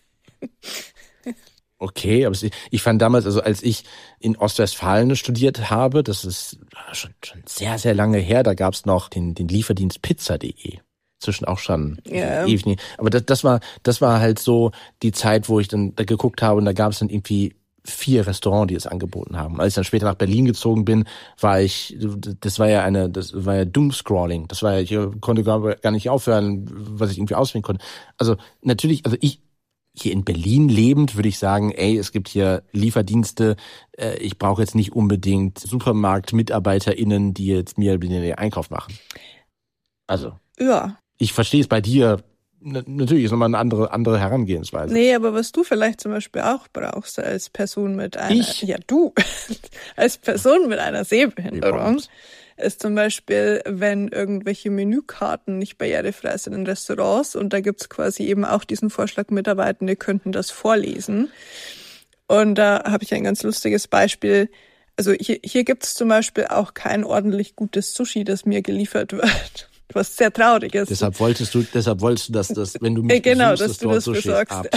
Okay, aber ich fand damals, also als ich in Ostwestfalen studiert habe, das ist schon sehr, sehr lange her, da gab's noch den Lieferdienst Pizza.de. inzwischen auch schon ewig nie. Aber das war halt so die Zeit, wo ich dann da geguckt habe und da gab es dann irgendwie 4 Restaurants, die es angeboten haben. Als ich dann später nach Berlin gezogen bin, das war ja Doomscrolling. Ich konnte gar nicht aufhören, was ich irgendwie auswählen konnte. Also natürlich, ich hier in Berlin lebend würde ich sagen, es gibt hier Lieferdienste, ich brauche jetzt nicht unbedingt SupermarktmitarbeiterInnen, die jetzt mir den Einkauf machen. Also, ja. Ich verstehe es bei dir. Natürlich ist nochmal eine andere Herangehensweise. Nee, aber was du vielleicht zum Beispiel auch brauchst als Person mit einer... Ja, du. Als Person mit einer Sehbehinderung ist zum Beispiel, wenn irgendwelche Menükarten nicht barrierefrei sind in Restaurants und da gibt's quasi eben auch diesen Vorschlag, Mitarbeitende könnten das vorlesen. Und da habe ich ein ganz lustiges Beispiel. Also hier gibt's zum Beispiel auch kein ordentlich gutes Sushi, das mir geliefert wird. Was sehr traurig ist. Deshalb wolltest du, dass wenn du mich besuchst, dass du das besorgst.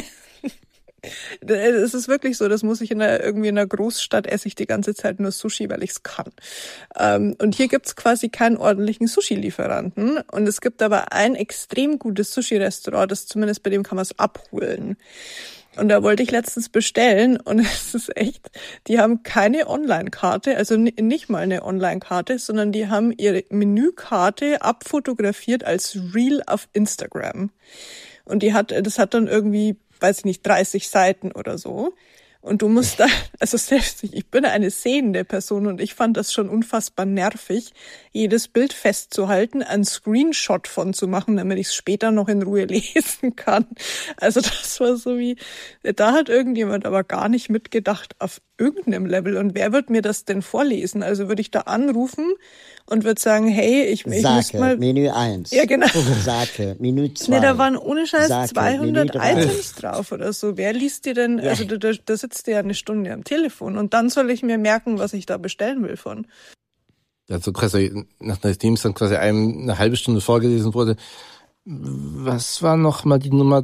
Es ist wirklich so, das muss ich irgendwie in einer Großstadt esse ich die ganze Zeit nur Sushi, weil ich es kann. Und hier gibt's quasi keinen ordentlichen Sushi-Lieferanten. Und es gibt aber ein extrem gutes Sushi-Restaurant, das zumindest bei dem kann man es abholen. Und da wollte ich letztens bestellen und es ist echt, die haben keine Online-Karte, also nicht mal eine Online-Karte, sondern die haben ihre Menükarte abfotografiert als Reel auf Instagram. Und das hat dann irgendwie, weiß ich nicht, 30 Seiten oder so. Und du musst da, also selbst ich bin eine sehende Person und ich fand das schon unfassbar nervig, jedes Bild festzuhalten, einen Screenshot von zu machen, damit ich es später noch in Ruhe lesen kann. Also das war so wie, da hat irgendjemand aber gar nicht mitgedacht auf irgendeinem Level. Und wer wird mir das denn vorlesen? Also würde ich da anrufen und würde sagen, hey, ich muss mal... Menü 1. Ja, genau. Sake, Menü 2. Nee, da waren ohne Scheiß Sake, 200 Items drauf oder so. Wer liest dir denn, also da sitzt dir ja eine Stunde am Telefon und dann soll ich mir merken, was ich da bestellen will von. Also quasi, nachdem es dann quasi eine halbe Stunde vorgelesen wurde, was war noch mal die Nummer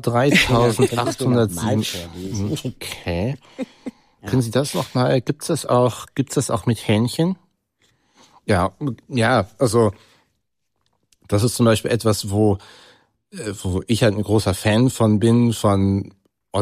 3807? Okay. Können Sie das noch mal, gibt's das auch mit Hähnchen? Ja, also das ist zum Beispiel etwas, wo ich halt ein großer Fan von bin, von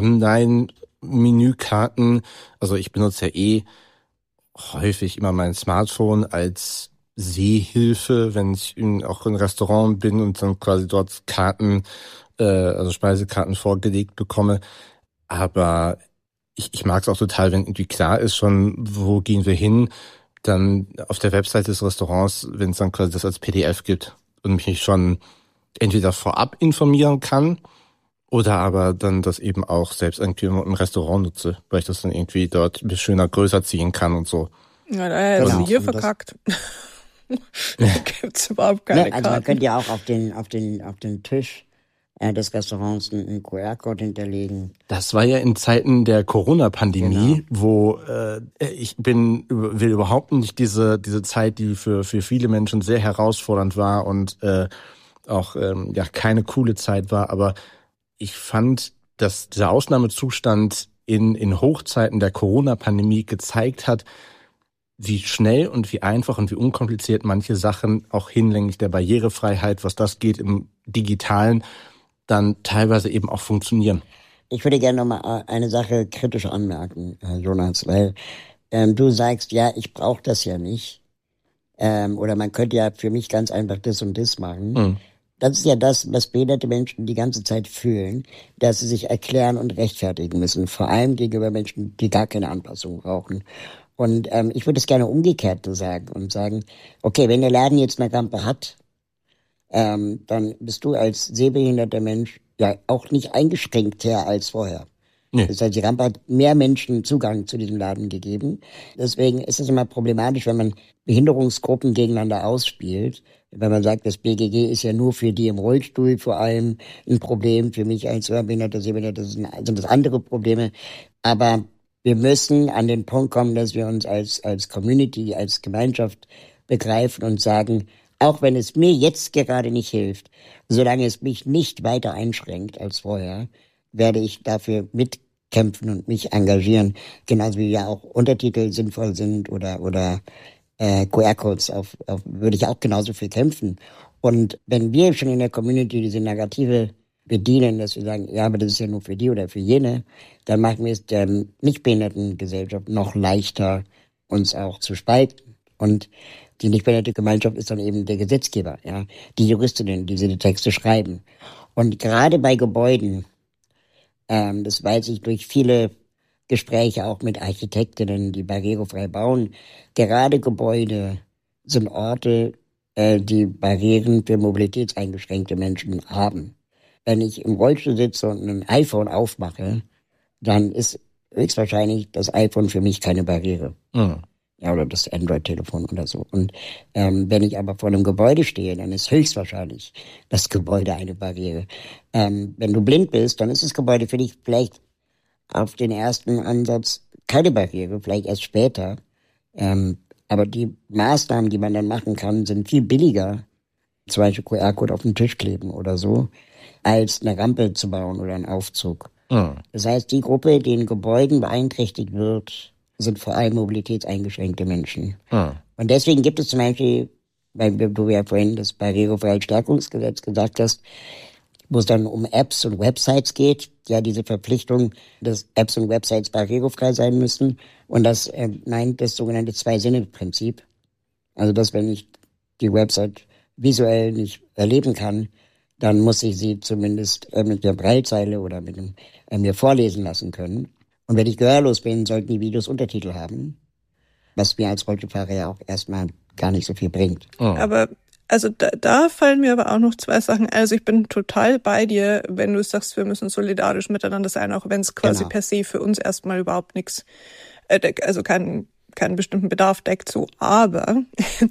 Online-Menükarten. Also ich benutze ja häufig immer mein Smartphone als Sehhilfe, wenn ich auch in Restaurant bin und dann quasi dort Karten, also Speisekarten vorgelegt bekomme. Aber ich mag es auch total, wenn irgendwie klar ist schon, wo gehen wir hin, dann auf der Webseite des Restaurants, wenn es dann quasi das als PDF gibt und mich schon entweder vorab informieren kann oder aber dann das eben auch selbst irgendwie im Restaurant nutze, weil ich das dann irgendwie dort ein bisschen schöner größer ziehen kann und so. Ja, da hast du hier verkackt. Da gibt's überhaupt keine Karten. Also man könnte ja auch auf den Tisch des Restaurants einen QR-Code hinterlegen. Das war ja in Zeiten der Corona-Pandemie, wo will überhaupt nicht diese Zeit, die für viele Menschen sehr herausfordernd war und auch keine coole Zeit war, aber ich fand, dass dieser Ausnahmezustand in Hochzeiten der Corona-Pandemie gezeigt hat, wie schnell und wie einfach und wie unkompliziert manche Sachen auch hinlänglich der Barrierefreiheit, was das geht im Digitalen, dann teilweise eben auch funktionieren. Ich würde gerne nochmal eine Sache kritisch anmerken, Jonas, weil du sagst, ja, ich brauche das ja nicht. Oder man könnte ja für mich ganz einfach das und das machen. Mhm. Das ist ja das, was behinderte Menschen die ganze Zeit fühlen, dass sie sich erklären und rechtfertigen müssen. Vor allem gegenüber Menschen, die gar keine Anpassung brauchen. Und ich würde es gerne umgekehrt sagen und sagen, okay, wenn der Laden jetzt eine Rampe hat, dann bist du als sehbehinderter Mensch ja auch nicht eingeschränkter als vorher. Nee. Das heißt, die Rampe hat mehr Menschen Zugang zu diesem Laden gegeben. Deswegen ist es immer problematisch, wenn man Behinderungsgruppen gegeneinander ausspielt. Wenn man sagt, das BGG ist ja nur für die im Rollstuhl vor allem ein Problem, für mich als Hörbehinderter, Sehbehinderter sind das andere Probleme. Aber wir müssen an den Punkt kommen, dass wir uns als Community, als Gemeinschaft begreifen und sagen, auch wenn es mir jetzt gerade nicht hilft, solange es mich nicht weiter einschränkt als vorher, werde ich dafür mitkämpfen und mich engagieren. Genauso wie ja auch Untertitel sinnvoll sind oder QR-Codes würde ich auch genauso viel kämpfen. Und wenn wir schon in der Community diese Narrative bedienen, dass wir sagen, ja, aber das ist ja nur für die oder für jene, dann machen wir es der Nichtbehindertengesellschaft noch leichter, uns auch zu spalten. Und die Nichtbehindertengemeinschaft ist dann eben der Gesetzgeber, ja, die Juristinnen, die diese Texte schreiben. Und gerade bei Gebäuden, das weiß ich durch viele Gespräche auch mit Architektinnen, die barrierefrei bauen, gerade Gebäude sind Orte, die Barrieren für mobilitätseingeschränkte Menschen haben. Wenn ich im Rollstuhl sitze und ein iPhone aufmache, dann ist höchstwahrscheinlich das iPhone für mich keine Barriere. Mhm. Ja, oder das Android-Telefon oder so. Und wenn ich aber vor einem Gebäude stehe, dann ist höchstwahrscheinlich das Gebäude eine Barriere. Wenn du blind bist, dann ist das Gebäude für dich vielleicht auf den ersten Ansatz keine Barriere, vielleicht erst später. Aber die Maßnahmen, die man dann machen kann, sind viel billiger. Zum Beispiel QR-Code auf den Tisch kleben oder so, als eine Rampe zu bauen oder einen Aufzug. Mhm. Das heißt, die Gruppe, die in Gebäuden beeinträchtigt wird, sind vor allem mobilitätseingeschränkte Menschen. Mhm. Und deswegen gibt es zum Beispiel, weil du ja vorhin das Barrierefreiheitsstärkungsgesetz gesagt hast, wo es dann um Apps und Websites geht, ja, diese Verpflichtung, dass Apps und Websites barrierefrei sein müssen. Und das meint das sogenannte Zwei-Sinne-Prinzip. Also, dass wenn ich die Website visuell nicht erleben kann, dann muss ich sie zumindest mit der Braillezeile oder mit mir vorlesen lassen können. Und wenn ich gehörlos bin, sollten die Videos Untertitel haben, was mir als Rollstuhlfahrer ja auch erstmal gar nicht so viel bringt. Oh. Aber also da fallen mir aber auch noch zwei Sachen. Also ich bin total bei dir, wenn du sagst, wir müssen solidarisch miteinander sein, auch wenn es quasi per se für uns erstmal überhaupt nichts, also keinen bestimmten Bedarf deckt, so. Aber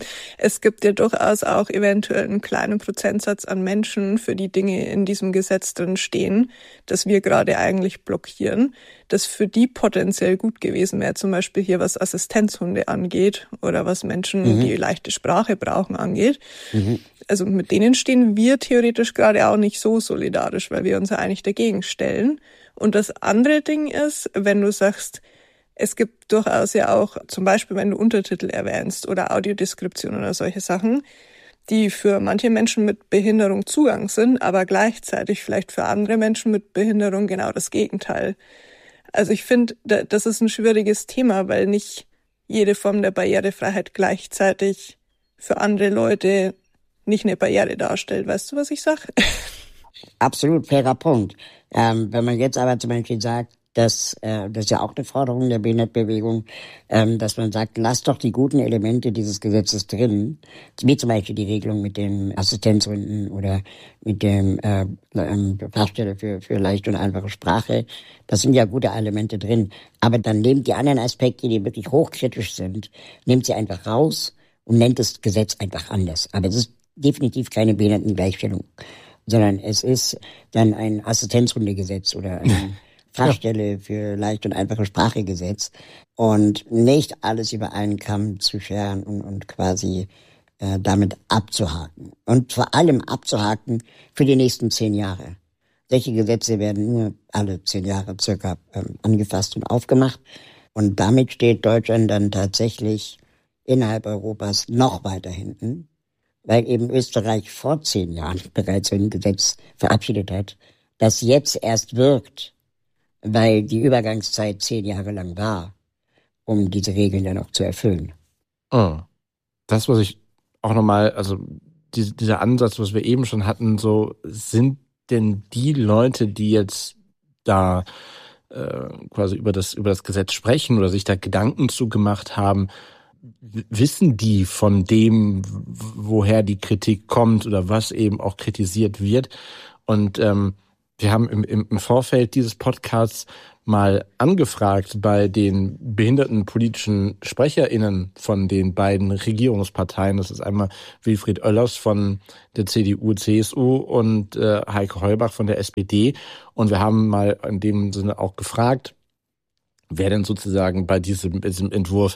es gibt ja durchaus auch eventuell einen kleinen Prozentsatz an Menschen, für die Dinge in diesem Gesetz drin stehen, das wir gerade eigentlich blockieren, das für die potenziell gut gewesen wäre, zum Beispiel hier was Assistenzhunde angeht oder was Menschen, die leichte Sprache brauchen, angeht. Mhm. Also mit denen stehen wir theoretisch gerade auch nicht so solidarisch, weil wir uns ja eigentlich dagegen stellen. Und das andere Ding ist, wenn du sagst, es gibt durchaus ja auch, zum Beispiel, wenn du Untertitel erwähnst oder Audiodeskription oder solche Sachen, die für manche Menschen mit Behinderung Zugang sind, aber gleichzeitig vielleicht für andere Menschen mit Behinderung genau das Gegenteil. Also ich finde, das ist ein schwieriges Thema, weil nicht jede Form der Barrierefreiheit gleichzeitig für andere Leute nicht eine Barriere darstellt. Weißt du, was ich sage? Absolut fairer Punkt. Wenn man jetzt aber zum Beispiel sagt, das ist ja auch eine Forderung der Behindertenbewegung, dass man sagt, lasst doch die guten Elemente dieses Gesetzes drin, wie zum Beispiel die Regelung mit den Assistenzhunden oder mit dem Fachstelle für leichte und einfache Sprache. Das sind ja gute Elemente drin. Aber dann nehmt die anderen Aspekte, die wirklich hochkritisch sind, nehmt sie einfach raus und nennt das Gesetz einfach anders. Aber es ist definitiv keine Behindertengleichstellung, sondern es ist dann ein Assistenzhundegesetz oder ein Fachstelle für leichte und einfache Sprache Gesetz und nicht alles über einen Kamm zu scheren und quasi damit abzuhaken. Und vor allem abzuhaken für die nächsten 10 Jahre. Solche Gesetze werden nur alle 10 Jahre circa angefasst und aufgemacht. Und damit steht Deutschland dann tatsächlich innerhalb Europas noch weiter hinten, weil eben Österreich vor 10 Jahren bereits so ein Gesetz verabschiedet hat, das jetzt erst wirkt, weil die Übergangszeit 10 Jahre lang war, um diese Regeln dann auch zu erfüllen. Oh. Das, was ich auch nochmal, also dieser Ansatz, was wir eben schon hatten, so sind denn die Leute, die jetzt da quasi über das Gesetz sprechen oder sich da Gedanken zu gemacht haben, wissen die von dem, woher die Kritik kommt oder was eben auch kritisiert wird? Und wir haben im Vorfeld dieses Podcasts mal angefragt bei den behindertenpolitischen SprecherInnen von den beiden Regierungsparteien. Das ist einmal Wilfried Oellers von der CDU-CSU und Heike Heubach von der SPD. Und wir haben mal in dem Sinne auch gefragt, wer denn sozusagen bei diesem Entwurf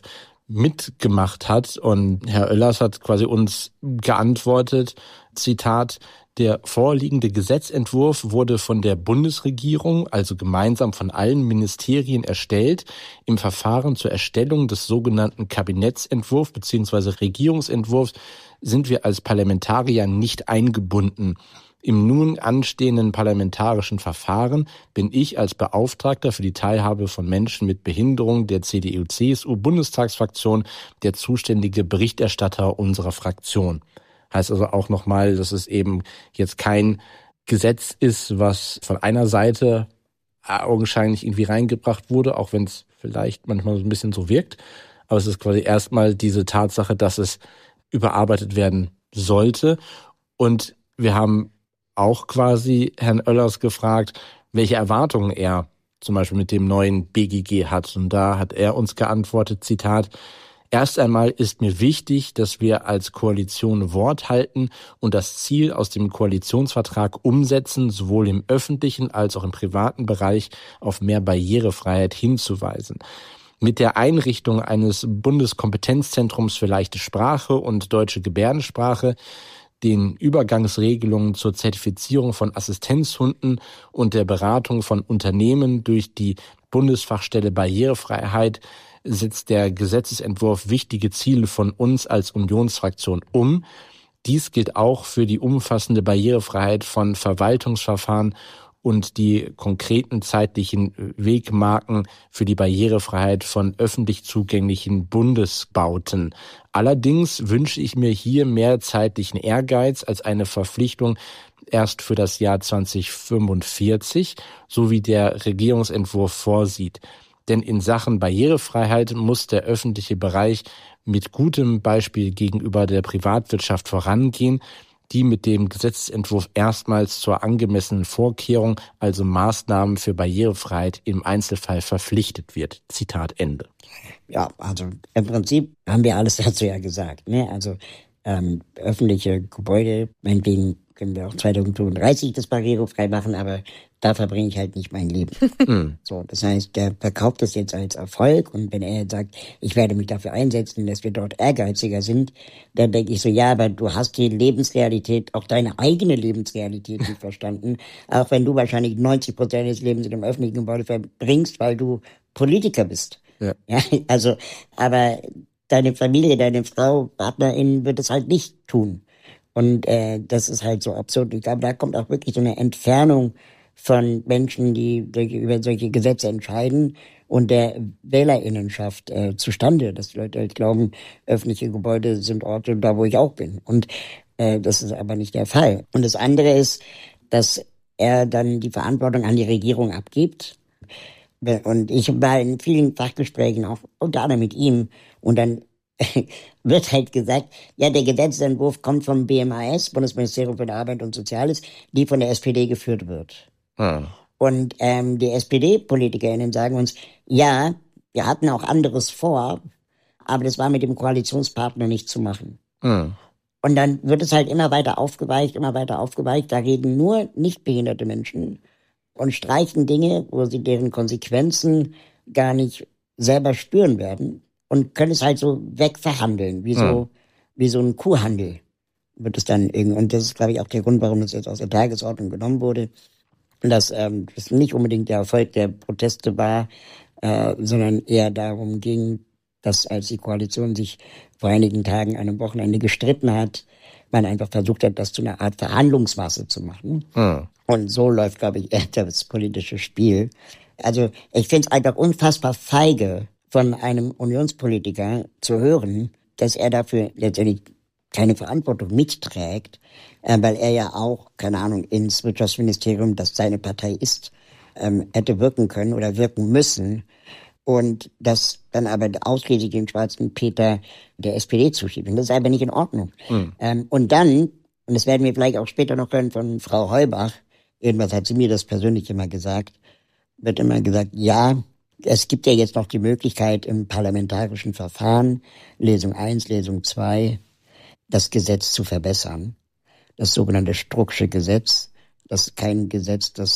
mitgemacht hat. Und Herr Oellers hat quasi uns geantwortet, Zitat, der vorliegende Gesetzentwurf wurde von der Bundesregierung, also gemeinsam von allen Ministerien erstellt. Im Verfahren zur Erstellung des sogenannten Kabinettsentwurfs bzw. Regierungsentwurfs sind wir als Parlamentarier nicht eingebunden. Im nun anstehenden parlamentarischen Verfahren bin ich als Beauftragter für die Teilhabe von Menschen mit Behinderung der CDU-CSU-Bundestagsfraktion der zuständige Berichterstatter unserer Fraktion. Heißt also auch nochmal, dass es eben jetzt kein Gesetz ist, was von einer Seite augenscheinlich irgendwie reingebracht wurde, auch wenn es vielleicht manchmal so ein bisschen so wirkt. Aber es ist quasi erstmal diese Tatsache, dass es überarbeitet werden sollte. Und wir haben auch quasi Herrn Oellers gefragt, welche Erwartungen er zum Beispiel mit dem neuen BGG hat. Und da hat er uns geantwortet, Zitat, erst einmal ist mir wichtig, dass wir als Koalition Wort halten und das Ziel aus dem Koalitionsvertrag umsetzen, sowohl im öffentlichen als auch im privaten Bereich auf mehr Barrierefreiheit hinzuweisen. Mit der Einrichtung eines Bundeskompetenzzentrums für leichte Sprache und deutsche Gebärdensprache, den Übergangsregelungen zur Zertifizierung von Assistenzhunden und der Beratung von Unternehmen durch die Bundesfachstelle Barrierefreiheit setzt der Gesetzesentwurf wichtige Ziele von uns als Unionsfraktion um. Dies gilt auch für die umfassende Barrierefreiheit von Verwaltungsverfahren und die konkreten zeitlichen Wegmarken für die Barrierefreiheit von öffentlich zugänglichen Bundesbauten. Allerdings wünsche ich mir hier mehr zeitlichen Ehrgeiz als eine Verpflichtung erst für das Jahr 2045, so wie der Regierungsentwurf vorsieht. Denn in Sachen Barrierefreiheit muss der öffentliche Bereich mit gutem Beispiel gegenüber der Privatwirtschaft vorangehen, die mit dem Gesetzentwurf erstmals zur angemessenen Vorkehrung, also Maßnahmen für Barrierefreiheit im Einzelfall verpflichtet wird. Zitat Ende. Ja, also im Prinzip haben wir alles dazu ja gesagt, ne? Also öffentliche Gebäude, meinetwegen können wir auch 2035 das barrierefrei machen, aber da verbringe ich halt nicht mein Leben. So, das heißt, der verkauft das jetzt als Erfolg und wenn er jetzt sagt, ich werde mich dafür einsetzen, dass wir dort ehrgeiziger sind, dann denke ich so, ja, aber du hast die Lebensrealität, auch deine eigene Lebensrealität nicht verstanden, auch wenn du wahrscheinlich 90% des Lebens in einem öffentlichen Gebäude verbringst, weil du Politiker bist. Ja, also, aber deine Familie, deine Frau, Partnerin wird es halt nicht tun. Und das ist halt so absurd. Ich glaube, da kommt auch wirklich so eine Entfernung von Menschen, die über solche Gesetze entscheiden und der WählerInnenschaft zustande, dass die Leute halt glauben, öffentliche Gebäude sind Orte, da wo ich auch bin. Und das ist aber nicht der Fall. Und das andere ist, dass er dann die Verantwortung an die Regierung abgibt. Und ich war in vielen Fachgesprächen, auch unter anderem mit ihm, und dann wird halt gesagt, ja, der Gesetzentwurf kommt vom BMAS, Bundesministerium für Arbeit und Soziales, die von der SPD geführt wird. Und die SPD-PolitikerInnen sagen uns, ja, wir hatten auch anderes vor, aber das war mit dem Koalitionspartner nicht zu machen. Und dann wird es halt immer weiter aufgeweicht. Da reden nur nicht behinderte Menschen und streichen Dinge, wo sie deren Konsequenzen gar nicht selber spüren werden und können es halt so wegverhandeln, wie so ein Kuhhandel wird es dann irgendwie. Und das ist, glaube ich, auch der Grund, warum das jetzt aus der Tagesordnung genommen wurde. Dass das nicht unbedingt der Erfolg der Proteste war, sondern eher darum ging, dass als die Koalition sich vor einigen Tagen an einem Wochenende gestritten hat, man einfach versucht hat, das zu einer Art Verhandlungsmasse zu machen. Und so läuft, glaube ich, eher das politische Spiel. Also ich finde es einfach unfassbar feige, von einem Unionspolitiker zu hören, dass er dafür letztendlich keine Verantwortung mitträgt, weil er ja auch, keine Ahnung, ins Wirtschaftsministerium, das seine Partei ist, hätte wirken können oder wirken müssen und das dann aber ausschließlich den schwarzen Peter der SPD zuschiebt. Und das ist aber nicht in Ordnung. Und dann, und das werden wir vielleicht auch später noch hören von Frau Heubach, irgendwas hat sie mir das persönlich immer gesagt, wird immer gesagt, ja, es gibt ja jetzt noch die Möglichkeit im parlamentarischen Verfahren, Lesung 1, Lesung 2, das Gesetz zu verbessern. Das sogenannte Strucksche Gesetz, das ist kein Gesetz, das